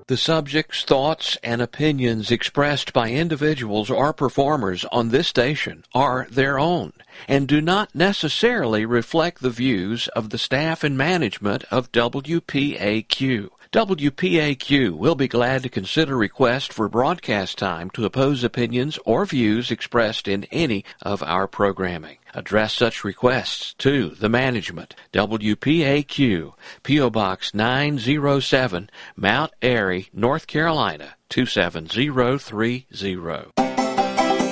The subjects, thoughts, and opinions expressed by individuals or performers on this station are their own and do not necessarily reflect the views of the staff and management of WPAQ. WPAQ will be glad to consider requests for broadcast time to oppose opinions or views expressed in any of our programming. Address such requests to the management. WPAQ, P.O. Box 907, Mount Airy, North Carolina, 27030.